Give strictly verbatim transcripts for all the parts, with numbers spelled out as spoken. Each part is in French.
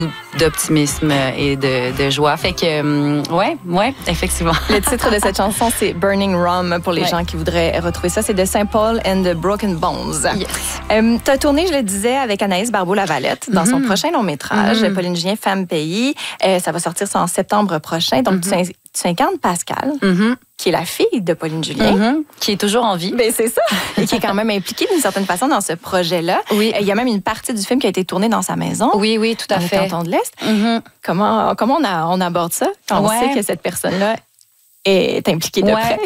d'optimisme et de, de joie. Fait que, euh, ouais, ouais, effectivement. Le titre de cette chanson, c'est Burning Rum, pour les ouais. gens qui voudraient retrouver ça. C'est de Saint Paul and the Broken Bones. Yes. Euh, tu as tourné, je le disais, avec Anaïs Barbeau-Lavalette dans mm-hmm. son prochain long-métrage, mm-hmm. Pauline Julien, Femme Pays. Euh, ça va sortir ça en septembre prochain. Donc, mm-hmm. tu, tu incarnes Pascal, mm-hmm. qui est la fille de Pauline Julien. Mm-hmm. Qui est toujours en vie. Ben, c'est ça. Et qui est quand même impliquée d'une certaine façon dans ce projet-là. Oui. Il y a même une partie du film qui a été tournée dans sa maison. Oui, oui, tout à dans fait. Dans le canton de l'Est. Mm-hmm. Comment, comment on, a, on aborde ça quand ouais. on sait que cette personne-là est impliquée de ouais. près?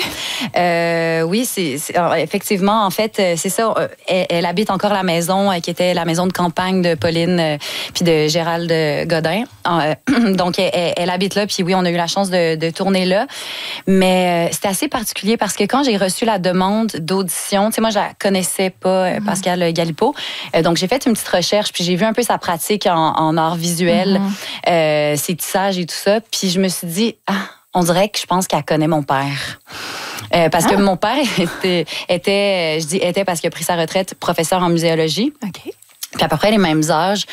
Euh, oui, c'est, c'est effectivement, en fait, c'est ça. Elle, elle habite encore la maison qui était la maison de campagne de Pauline euh, puis de Gérald Godin. Euh, donc, elle, elle habite là. Puis oui, on a eu la chance de, de tourner là. Mais euh, c'était assez particulier parce que quand j'ai reçu la demande d'audition, tu sais, moi, je la connaissais pas, mm-hmm. Pascal Galipeau. Euh, donc, j'ai fait une petite recherche puis j'ai vu un peu sa pratique en, en art visuel, mm-hmm. euh, ses tissages et tout ça. Puis je me suis dit, ah, on dirait que je pense qu'elle connaît mon père. Euh, parce ah. que mon père était, était, je dis était parce qu'il a pris sa retraite, professeur en muséologie. OK. Puis à peu près les mêmes âges.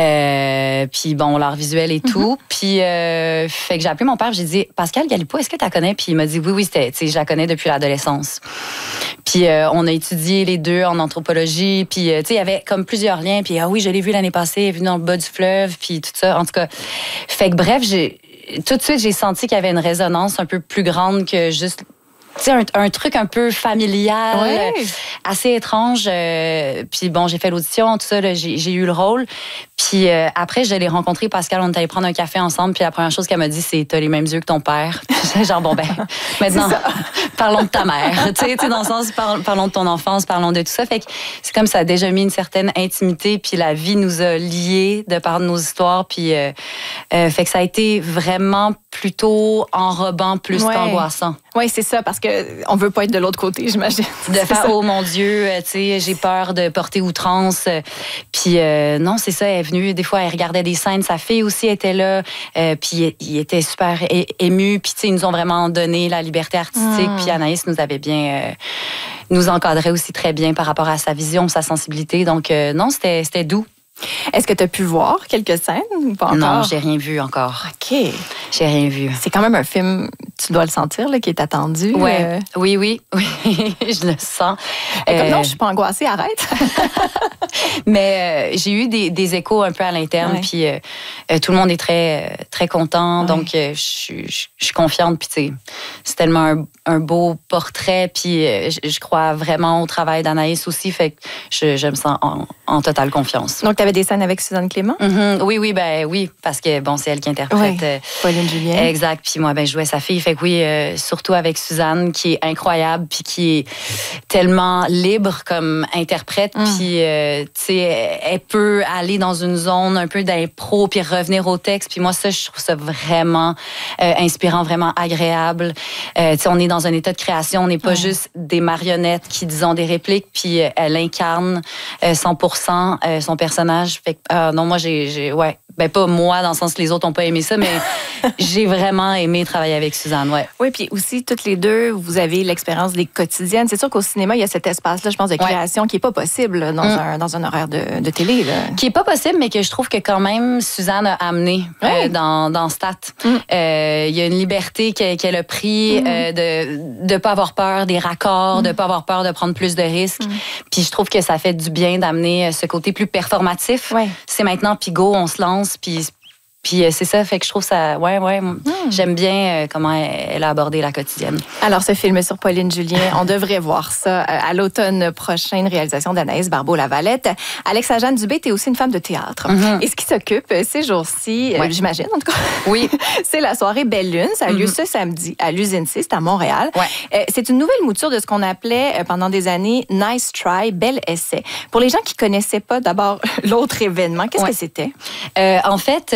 Euh, puis bon, l'art visuel et tout. Mm-hmm. Puis euh, fait que j'ai appelé mon père, j'ai dit, Pascal Galipeau, est-ce que tu la connais? Puis il m'a dit, oui, oui, c'était, tu sais, je la connais depuis l'adolescence. Puis euh, on a étudié les deux en anthropologie. Puis euh, tu sais, il y avait comme plusieurs liens. Puis ah oui, je l'ai vue l'année passée, elle est venue dans le bas du fleuve. Puis tout ça. En tout cas, fait que bref, j'ai tout de suite, j'ai senti qu'il y avait une résonance un peu plus grande que juste, tu sais, un, un truc un peu familial, ouais. assez étrange. Euh, puis bon, j'ai fait l'audition, tout ça, là, j'ai, j'ai eu le rôle. Puis euh, après, je l'ai rencontré, Pascal, on est allé prendre un café ensemble. Puis la première chose qu'elle m'a dit, c'est « T'as les mêmes yeux que ton père. » Genre, bon, ben, maintenant, parlons de ta mère. Tu sais, dans le sens, parlons, parlons de ton enfance, parlons de tout ça. Fait que c'est comme ça a déjà mis une certaine intimité. Puis la vie nous a liés de par nos histoires. Puis euh, euh, fait que ça a été vraiment plutôt enrobant plus ouais. qu'angoissant. Oui, c'est ça, parce qu'on ne veut pas être de l'autre côté, j'imagine. De faire, oh mon Dieu, tu sais, j'ai peur de porter outrance. Puis euh, non, c'est ça, elle est venue, des fois, elle regardait des scènes, sa fille aussi était là, euh, puis il était super é- ému, puis tu sais, ils nous ont vraiment donné la liberté artistique, mmh. puis Anaïs nous avait bien, euh, nous encadrait aussi très bien par rapport à sa vision, sa sensibilité, donc euh, non, c'était, c'était doux. Est-ce que tu as pu voir quelques scènes ou pas encore? Non, j'ai rien vu encore. OK. J'ai rien vu. C'est quand même un film, tu dois le sentir, là, qui est attendu. Ouais. Euh... Oui, oui, oui, je le sens. Euh... Comme non, je suis pas angoissée, arrête. Mais euh, j'ai eu des, des échos un peu à l'interne, ouais. puis euh, euh, tout le monde est très, très content, ouais. donc euh, je, je, je suis confiante, puis tu sais, c'est tellement un, un beau portrait, puis euh, je, je crois vraiment au travail d'Anaïs aussi, fait que je, je me sens en, en totale confiance. Donc, tu avais des scènes avec Suzanne Clément? Mm-hmm. Oui, oui, ben oui, parce que bon, c'est elle qui interprète. Ouais. Pauline Julien. Exact, puis moi, ben je jouais sa fille, fait que oui, euh, surtout avec Suzanne, qui est incroyable, puis qui est tellement libre comme interprète, mm. puis euh, tu sais, elle peut aller dans une zone un peu d'impro, puis revenir au texte, puis moi, ça, je trouve ça vraiment euh, inspirant, vraiment agréable. Euh, tu sais, on est dans un état de création, on n'est pas ouais. juste des marionnettes qui disons des répliques, puis euh, elle incarne euh, cent pour cent euh, son personnage. Fait que, euh, non, moi, j'ai, j'ai, ouais, ben pas moi, dans le sens que les autres n'ont pas aimé ça, mais j'ai vraiment aimé travailler avec Suzanne, ouais. Oui, puis aussi, toutes les deux, vous avez l'expérience des quotidiennes. C'est sûr qu'au cinéma, il y a cet espace-là, je pense, de création ouais. qui n'est pas possible là, dans, mm. un, dans un horaire de, de télé. Là. Qui n'est pas possible, mais que je trouve que quand même, Suzanne a amené ouais. euh, dans, dans Stat. Il mm. euh, y a une liberté qu'elle, qu'elle a pris mm. euh, de ne pas avoir peur des raccords, mm. de ne pas avoir peur de prendre plus de risques. Mm. Puis je trouve que ça fait du bien d'amener ce côté plus performatif. Ouais. C'est maintenant, puis go, on se lance, puis... Puis c'est ça, fait que je trouve ça... Ouais, ouais, mmh. j'aime bien comment elle a abordé la quotidienne. Alors, ce film sur Pauline Julien, on devrait voir ça à l'automne prochain, une réalisation d'Anaïs Barbeau-Lavalette. Alexa-Jeanne Dubé, t'es aussi une femme de théâtre. Mmh. Et ce qui s'occupe ces jours-ci, ouais. euh, j'imagine en tout cas, oui. c'est la soirée Belle Lune. Ça a lieu mmh. ce samedi à l'Usine C, c'est à Montréal. Ouais. Euh, c'est une nouvelle mouture de ce qu'on appelait euh, pendant des années « Nice Try », « Bel essai ». Pour les gens qui connaissaient pas d'abord l'autre événement, qu'est-ce ouais. que c'était? Euh, en fait, euh,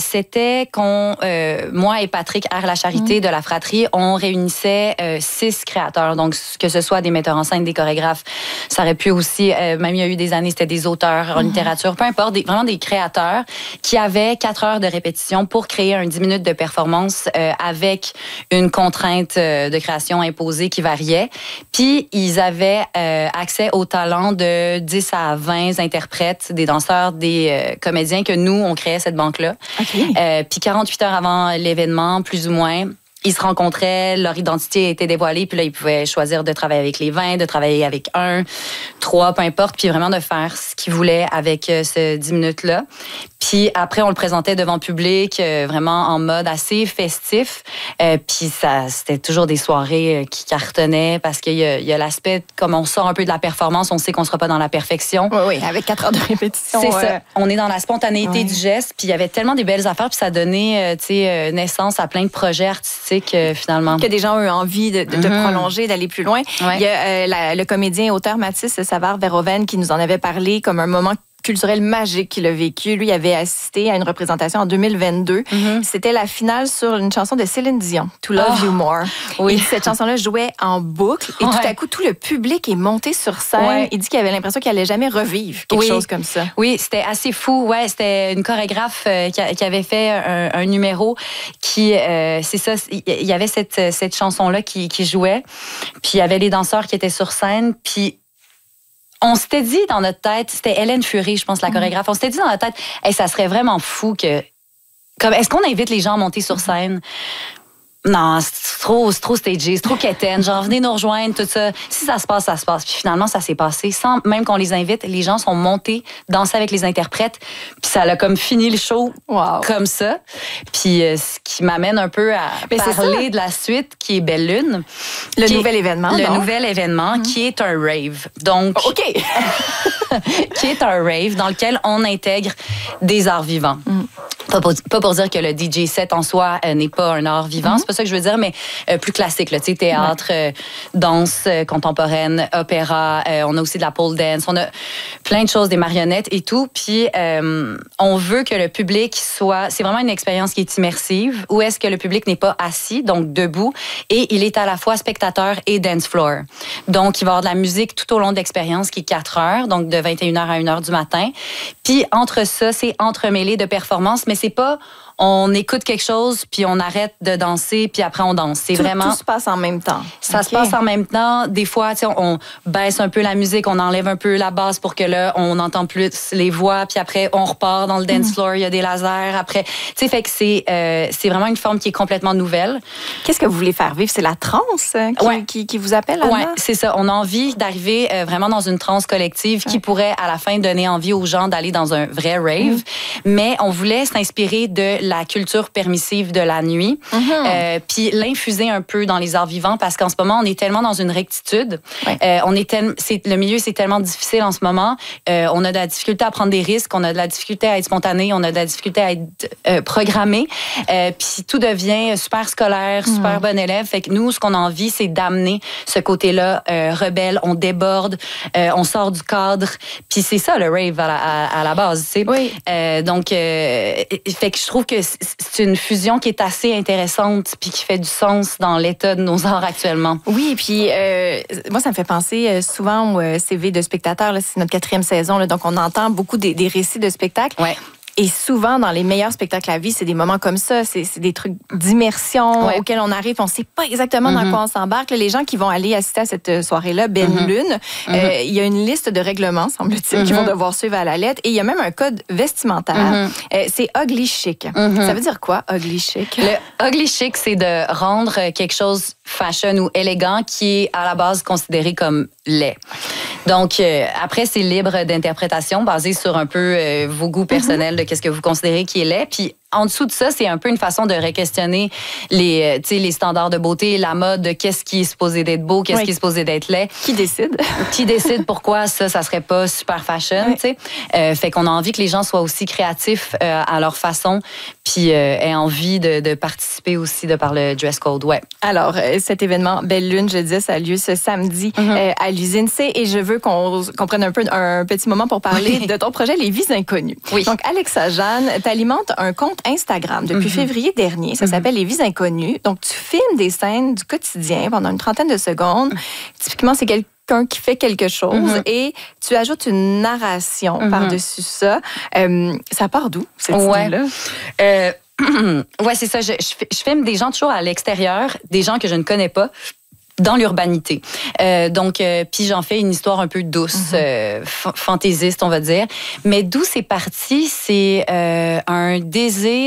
c'était qu'on, euh, moi et Patrick R. La Charité mmh. de la fratrie, on réunissait euh, six créateurs. Donc, que ce soit des metteurs en scène, des chorégraphes, ça aurait pu aussi, euh, même il y a eu des années, c'était des auteurs en mmh. littérature, peu importe, des, vraiment des créateurs qui avaient quatre heures de répétition pour créer un dix minutes de performance euh, avec une contrainte euh, de création imposée qui variait. Puis, ils avaient euh, accès au talent de dix à vingt interprètes, des danseurs, des euh, comédiens que nous, on créait cette banque-là. Okay. Euh, puis quarante-huit heures avant l'événement, plus ou moins, ils se rencontraient, leur identité était dévoilée, puis là, ils pouvaient choisir de travailler avec les vingt, de travailler avec un, trois, peu importe, puis vraiment de faire ce qu'ils voulaient avec euh, ce dix minutes-là. Puis après, on le présentait devant le public, euh, vraiment en mode assez festif. Euh, puis ça, c'était toujours des soirées euh, qui cartonnaient parce qu'il y a, il y a l'aspect, comme on sort un peu de la performance, on sait qu'on ne sera pas dans la perfection. Oui, oui, avec quatre heures de répétition. C'est euh... ça. On est dans la spontanéité oui. du geste. Puis il y avait tellement des belles affaires, puis ça donnait, euh, tu sais, euh, naissance à plein de projets artistiques, euh, finalement. Que des gens ont eu envie de, de, mm-hmm. de prolonger, d'aller plus loin. Ouais. Il y a euh, la, le comédien et auteur Mathis Savard-Verhoeven qui nous en avait parlé comme un moment culturel magique qu'il a vécu. Lui, il avait assisté à une représentation en deux mille vingt-deux. Mm-hmm. C'était la finale sur une chanson de Céline Dion, To Love oh. You More. Oui. Et cette chanson-là jouait en boucle et ouais. tout à coup, tout le public est monté sur scène. Ouais. Il dit qu'il avait l'impression qu'il allait jamais revivre quelque oui. chose comme ça. Oui, c'était assez fou. Ouais, c'était une chorégraphe euh, qui, a, qui avait fait un, un numéro qui, euh, c'est ça, il y avait cette, cette chanson-là qui, qui jouait. Puis il y avait les danseurs qui étaient sur scène. Puis on s'était dit dans notre tête, c'était Hélène Fury, je pense, la chorégraphe, on s'était dit dans notre tête, hey, ça serait vraiment fou que... Comme, est-ce qu'on invite les gens à monter sur scène? Non, c'est trop, c'est trop stagé, c'est trop quétaine. Genre, venez nous rejoindre, tout ça. Si ça se passe, ça se passe. Puis finalement, ça s'est passé. Sans même qu'on les invite, les gens sont montés, danser avec les interprètes. Puis ça a comme fini le show wow. comme ça. Puis euh, ce qui m'amène un peu à Mais parler de la suite, qui est Belle Lune. Le nouvel est, événement, Le non? nouvel événement, mm-hmm. qui est un rave. Donc, oh, OK! qui est un rave dans lequel on intègre des arts vivants. Mm. Pas pour, pas pour dire que le D J set en soi euh, n'est pas un art vivant, mm-hmm. c'est pas ça que je veux dire, mais euh, plus classique, là, tu sais, théâtre, ouais. euh, danse euh, contemporaine, opéra, euh, on a aussi de la pole dance, on a plein de choses, des marionnettes et tout, puis euh, on veut que le public soit, c'est vraiment une expérience qui est immersive, où est-ce que le public n'est pas assis, donc debout, et il est à la fois spectateur et dance floor. Donc, il va y avoir de la musique tout au long de l'expérience qui est quatre heures, donc de vingt et une heures à une heure du matin, puis entre ça, c'est entremêlé de performances, mais c'est pas on écoute quelque chose puis on arrête de danser puis après on danse. C'est tout, vraiment tout se passe en même temps. Ça okay. se passe en même temps. Des fois, tu sais, on, on baisse un peu la musique, on enlève un peu la basse pour que là on entend plus les voix puis après on repart dans le dance floor, il y a des lasers après. Tu sais, fait que c'est euh, c'est vraiment une forme qui est complètement nouvelle. Qu'est-ce que vous voulez faire vivre? C'est la transe qui, ouais. qui, qui vous appelle là? Ouais, c'est ça. On a envie d'arriver euh, vraiment dans une transe collective ouais. qui pourrait à la fin donner envie aux gens d'aller dans un vrai rave. Mm. Mais on voulait s'inspirer de la culture permissive de la nuit, mm-hmm. euh, puis l'infuser un peu dans les arts vivants parce qu'en ce moment, on est tellement dans une rectitude. Ouais. Euh, on est tel, c'est, le milieu, c'est tellement difficile en ce moment. Euh, on a de la difficulté à prendre des risques, on a de la difficulté à être spontané, on a de la difficulté à être euh, programmé. Euh, puis tout devient super scolaire, super mm. bon élève. Fait que nous, ce qu'on a envie, c'est d'amener ce côté-là euh, rebelle. On déborde, euh, on sort du cadre. Puis c'est ça, le rave à la, à, à la base, tu sais. Oui. Euh, donc, euh, fait que je trouve que c'est une fusion qui est assez intéressante puis qui fait du sens dans l'état de nos arts actuellement. Oui, puis euh, moi, ça me fait penser souvent au C V de spectateurs. Là, c'est notre quatrième saison, là, donc on entend beaucoup des, des récits de spectacles. Ouais. Et souvent, dans les meilleurs spectacles à vie, c'est des moments comme ça. C'est, c'est des trucs d'immersion ouais. auxquels on arrive. On ne sait pas exactement mm-hmm. dans quoi on s'embarque. Les gens qui vont aller assister à cette soirée-là, Belle mm-hmm. Lune, il mm-hmm. euh, y a une liste de règlements, semble-t-il, mm-hmm. qu'ils vont devoir suivre à la lettre. Et il y a même un code vestimentaire. Mm-hmm. Euh, c'est ugly chic. Mm-hmm. Ça veut dire quoi, ugly chic? Le ugly chic, c'est de rendre quelque chose fashion ou élégant qui est à la base considéré comme laid. Donc, euh, après, c'est libre d'interprétation basé sur un peu euh, vos goûts personnels mm-hmm. de qu'est-ce que vous considérez qui est laid. Puis, en dessous de ça, c'est un peu une façon de re-questionner les, euh, les standards de beauté, la mode, de qu'est-ce qui est supposé d'être beau, qu'est-ce oui. qui est supposé d'être laid. Qui décide? Qui décide pourquoi ça, ça serait pas super fashion, oui. tu sais. Euh, fait qu'on a envie que les gens soient aussi créatifs euh, à leur façon, puis euh, aient envie de, de participer aussi de par le dress code, ouais. Alors, euh, cet événement Belle Lune, je disais, ça a lieu ce samedi mm-hmm. euh, à l'usine C et je veux qu'on, qu'on prenne un peu un petit moment pour parler oui. de ton projet Les Vies Inconnues. Oui. Donc, Alexa Jeanne, t'alimentes un compte compte Instagram depuis mm-hmm. février dernier. Ça mm-hmm. s'appelle Les Vies Inconnues. Donc, tu filmes des scènes du quotidien pendant une trentaine de secondes. Mm-hmm. Typiquement, c'est quelqu'un qui fait quelque chose mm-hmm. et tu ajoutes une narration mm-hmm. par-dessus ça. Euh, ça part d'où, cette ouais. idée-là? Euh, ouais, c'est ça. Je, je, je filme des gens toujours à l'extérieur, des gens que je ne connais pas, dans l'urbanité. Euh, donc, euh, puis j'en fais une histoire un peu douce, mm-hmm. euh, f- fantaisiste, on va dire. Mais d'où c'est parti, c'est euh, un désir